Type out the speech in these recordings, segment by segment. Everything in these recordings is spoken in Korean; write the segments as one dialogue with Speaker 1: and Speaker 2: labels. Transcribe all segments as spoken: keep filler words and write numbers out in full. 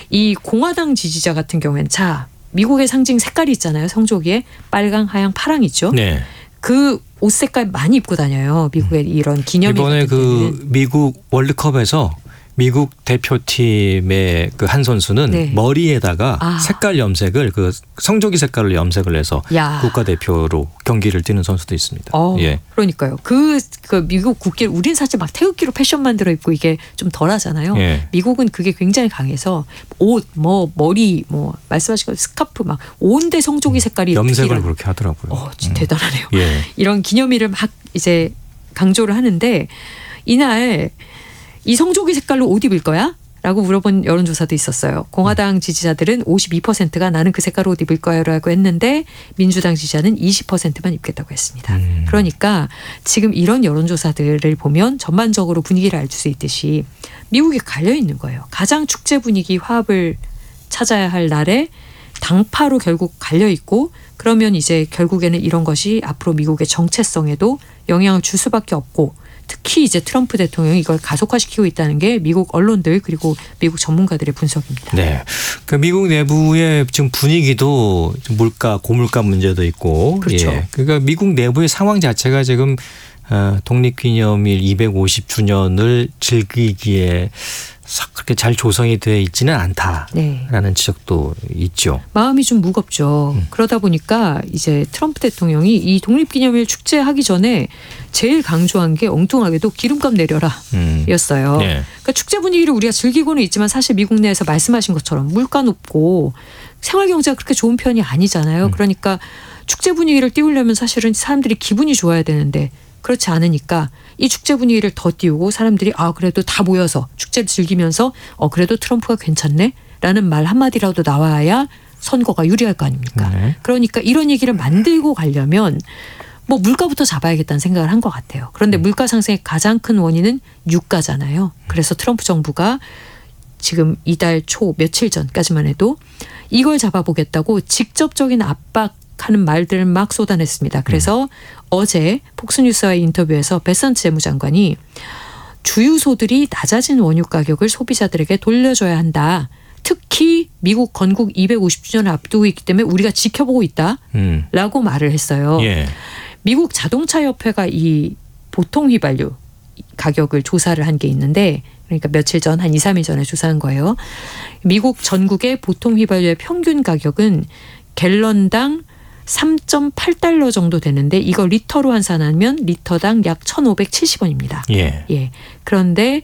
Speaker 1: 이 공화당 지지자 같은 경우에는 자 미국의 상징 색깔이 있잖아요. 성조기에 빨강, 하양, 파랑 있죠.
Speaker 2: 네.
Speaker 1: 그 옷 색깔 많이 입고 다녀요. 미국의 이런 기념일
Speaker 2: 이번에
Speaker 1: 같은
Speaker 2: 그
Speaker 1: 때는.
Speaker 2: 미국 월드컵에서 미국 대표팀의 그 한 선수는
Speaker 1: 네.
Speaker 2: 머리에다가
Speaker 1: 아.
Speaker 2: 색깔 염색을 그 성조기 색깔을 염색을 해서
Speaker 1: 야.
Speaker 2: 국가대표로 경기를 뛰는 선수도 있습니다.
Speaker 1: 어,
Speaker 2: 예.
Speaker 1: 그러니까요. 그, 그 미국 국기를 우린 사실 막 태극기로 패션 만들어 입고 이게 좀 덜하잖아요.
Speaker 2: 예.
Speaker 1: 미국은 그게 굉장히 강해서 옷, 뭐 머리, 뭐 말씀하신 거 스카프 막 온데 성조기 색깔이
Speaker 2: 염색을
Speaker 1: 특이한.
Speaker 2: 그렇게 하더라고요.
Speaker 1: 어, 진짜
Speaker 2: 음.
Speaker 1: 대단하네요.
Speaker 2: 예.
Speaker 1: 이런 기념일을 막 이제 강조를 하는데 이날 이 성조기 색깔로 옷 입을 거야? 라고 물어본 여론조사도 있었어요. 공화당 지지자들은 오십이 퍼센트가 나는 그 색깔 옷 입을 거야 라고 했는데 민주당 지지자는 이십 퍼센트만 입겠다고 했습니다.
Speaker 2: 음.
Speaker 1: 그러니까 지금 이런 여론조사들을 보면 전반적으로 분위기를 알 수 있듯이 미국이 갈려 있는 거예요. 가장 축제 분위기 화합을 찾아야 할 날에 당파로 결국 갈려 있고 그러면 이제 결국에는 이런 것이 앞으로 미국의 정체성에도 영향을 줄 수밖에 없고 특히 이제 트럼프 대통령이 이걸 가속화시키고 있다는 게 미국 언론들 그리고 미국 전문가들의 분석입니다.
Speaker 2: 네. 그 미국 내부의 지금 분위기도 물가, 고물가 문제도 있고.
Speaker 1: 그렇죠.
Speaker 2: 예. 그러니까 미국 내부의 상황 자체가 지금 독립기념일 이백오십 주년을 즐기기에 그렇게 잘 조성이 되어 있지는 않다라는 네. 지적도 있죠.
Speaker 1: 마음이 좀 무겁죠. 음. 그러다 보니까 이제 트럼프 대통령이 이 독립기념일 축제하기 전에 제일 강조한 게 엉뚱하게도 기름값 내려라 음. 였어요. 네. 그러니까 축제 분위기를 우리가 즐기고는 있지만 사실 미국 내에서 말씀하신 것처럼 물가 높고 생활경제가 그렇게 좋은 편이 아니잖아요. 음. 그러니까 축제 분위기를 띄우려면 사실은 사람들이 기분이 좋아야 되는데 그렇지 않으니까 이 축제 분위기를 더 띄우고 사람들이 아 그래도 다 모여서 축제를 즐기면서 어 그래도 트럼프가 괜찮네 라는 말 한마디라도 나와야 선거가 유리할 거 아닙니까. 네. 그러니까 이런 얘기를 만들고 가려면 뭐 물가부터 잡아야겠다는 생각을 한 것 같아요. 그런데 음. 물가 상승의 가장 큰 원인은 유가잖아요. 그래서 트럼프 정부가 지금 이달 초 며칠 전까지만 해도 이걸 잡아보겠다고 직접적인 압박 하는 말들을 막 쏟아냈습니다. 그래서 음. 어제 폭스뉴스와의 인터뷰에서 베선트 재무장관이 주유소들이 낮아진 원유 가격을 소비자들에게 돌려줘야 한다. 특히 미국 건국 이백오십 주년을 앞두고 있기 때문에 우리가 지켜보고 있다라고 음. 말을 했어요. 예. 미국 자동차협회가 이 보통 휘발유 가격을 조사를 한 게 있는데 그러니까 며칠 전 한 이, 삼 일 전에 조사한 거예요. 미국 전국의 보통 휘발유의 평균 가격은 갤런당 삼 점 팔 달러 정도 되는데 이거 리터로 환산하면 리터당 약 천오백칠십 원입니다. 예. 예. 그런데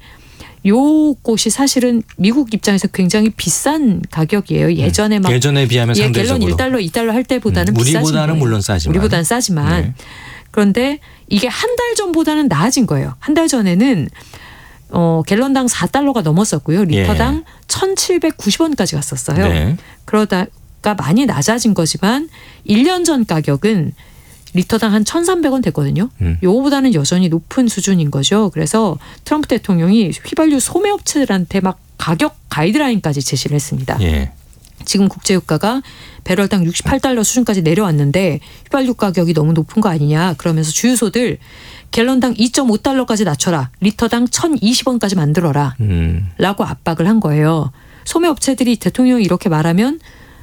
Speaker 1: 요것이 사실은 미국 입장에서 굉장히 비싼 가격이에요. 예전에 막
Speaker 2: 예전에 비하면
Speaker 1: 예,
Speaker 2: 상대적으로
Speaker 1: 갤런 일 달러, 이 달러 할 때보다는
Speaker 2: 음,
Speaker 1: 비싸진
Speaker 2: 우리보다는
Speaker 1: 거예요.
Speaker 2: 물론 싸지만.
Speaker 1: 우리보다는 싸지만.
Speaker 2: 네.
Speaker 1: 그런데 이게 한 달 전보다는 나아진 거예요. 한 달 전에는 어, 갤런당 사 달러가 넘었었고요. 리터당 예. 천칠백구십 원까지 갔었어요. 네. 그러다 많이 낮아진 거지만 일 년 전 가격은 리터당 한 천삼백 원 됐거든요. 음. 요거보다는 여전히 높은 수준인 거죠. 그래서 트럼프 대통령이 휘발유 소매업체들한테 막 가격 가이드라인까지 제시를 했습니다. 예. 지금 국제유가가 배럴당 육십팔 달러 수준까지 내려왔는데 휘발유 가격이 너무 높은 거 아니냐. 그러면서 주유소들 갤런당 이 점 오 달러까지 낮춰라. 리터당 천이십 원까지 만들어라. 음. 라고 압박을 한 거예요. 소매업체들이 대통령이 이렇게 말하면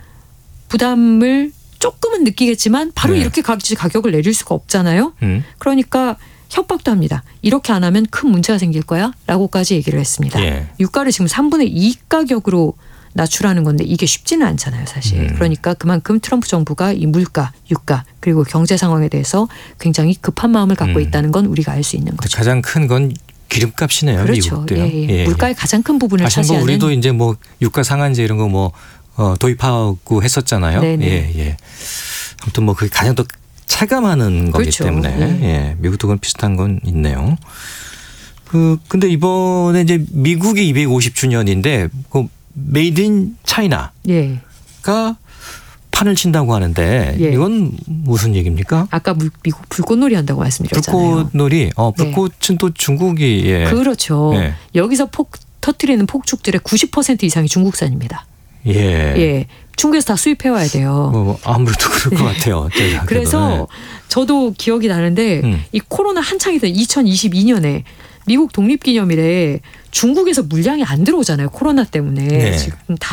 Speaker 1: 부담을 조금은 느끼겠지만 바로 네. 이렇게 가격을 내릴 수가 없잖아요. 음. 그러니까 협박도 합니다. 이렇게 안 하면 큰 문제가 생길 거야 라고까지 얘기를 했습니다. 예. 유가를 지금 삼분의 이 가격으로 낮추라는 건데 이게 쉽지는 않잖아요. 사실. 음. 그러니까 그만큼 트럼프 정부가 이 물가, 유가 그리고 경제 상황에 대해서 굉장히 급한 마음을 갖고 음. 있다는 건 우리가 알 수 있는 거죠.
Speaker 2: 가장 큰 건 기름값이네요.
Speaker 1: 그렇죠.
Speaker 2: 미국도요.
Speaker 1: 예, 예. 예. 물가의 가장 큰 부분을
Speaker 2: 사실
Speaker 1: 차지하는.
Speaker 2: 뭐 우리도 이제 뭐 유가 상한제 이런 거 뭐 어, 도입하고 했었잖아요.
Speaker 1: 네네.
Speaker 2: 예, 예. 아무튼 뭐 그게 가장 더 체감하는 거기
Speaker 1: 그렇죠.
Speaker 2: 때문에
Speaker 1: 예.
Speaker 2: 예, 미국도 그건 비슷한 건 있네요. 그 근데 이번에 이제 미국이 이백오십 주년인데 그 메이드 인 차이나가
Speaker 1: 예.
Speaker 2: 판을 친다고 하는데 예. 이건 무슨 얘기입니까?
Speaker 1: 아까 미국 불꽃놀이 한다고 말씀드렸잖아요.
Speaker 2: 불꽃놀이. 어, 불꽃은 네. 또 중국이. 예.
Speaker 1: 그렇죠. 예. 여기서 폭 터뜨리는 폭죽들의 구십 퍼센트 이상이 중국산입니다.
Speaker 2: 예.
Speaker 1: 예. 중국에서 다 수입해 와야 돼요.
Speaker 2: 뭐 아무래도 그럴 것 같아요.
Speaker 1: 그래서 저도 기억이 나는데 음. 이 코로나 한창이던 이천이십이 년에 미국 독립기념일에 중국에서 물량이 안 들어오잖아요. 코로나 때문에. 네. 지금 다